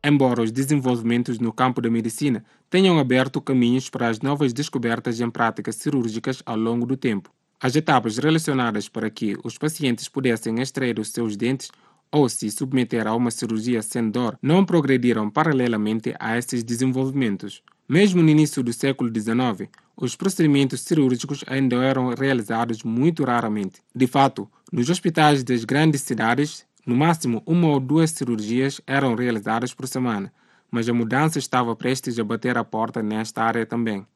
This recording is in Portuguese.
embora os desenvolvimentos no campo da medicina tenham aberto caminhos para as novas descobertas em práticas cirúrgicas ao longo do tempo. As etapas relacionadas para que os pacientes pudessem extrair os seus dentes ou se submeter a uma cirurgia sem dor não progrediram paralelamente a esses desenvolvimentos. Mesmo no início do século XIX, os procedimentos cirúrgicos ainda eram realizados muito raramente. De fato, nos hospitais das grandes cidades, no máximo uma ou duas cirurgias eram realizadas por semana, mas a mudança estava prestes a bater a porta nesta área também.